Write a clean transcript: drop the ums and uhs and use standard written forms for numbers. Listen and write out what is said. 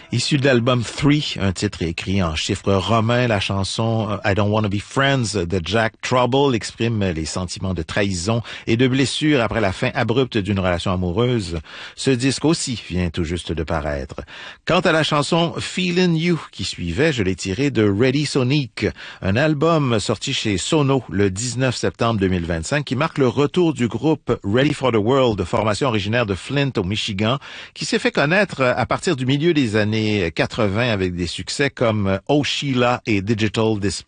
Issu de l'album Three, un titre écrit en chiffres romains, la chanson I Don't Wanna Be Friends de Jack Trouble exprime les sentiments de trahison et de blessure après la fin abrupte d'une relation amoureuse. Ce disque aussi vient tout juste de paraître. Quant à la chanson Feelin' You qui suivait, je l'ai tirée de Ready Sonic, un album sorti chez Sono le 19 septembre 2025 qui marque le retour du groupe Ready for the World, formation originaire de Flint au Michigan, qui s'est fait connaître à partir du milieu des années 80 avec des succès comme Oh Sheila et Digital Display.